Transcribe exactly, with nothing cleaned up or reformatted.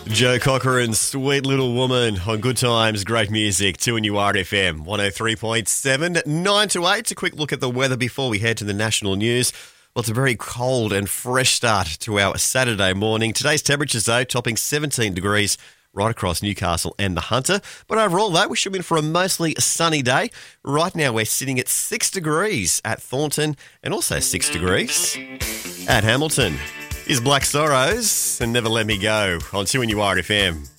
Joe Cochrane, Sweet Little Woman on Good Times, great music, two and you are F M, one oh three point seven, nine to eight. A quick look at the weather before we head to the national news. Well, it's a very cold and fresh start to our Saturday morning. Today's temperatures, though, topping seventeen degrees right across Newcastle and the Hunter. But overall, though, we should be in for a mostly sunny day. Right now, we're sitting at six degrees at Thornton and also six degrees at Hamilton. Is Black Sorrows and Never Let Me Go on two and you are F M.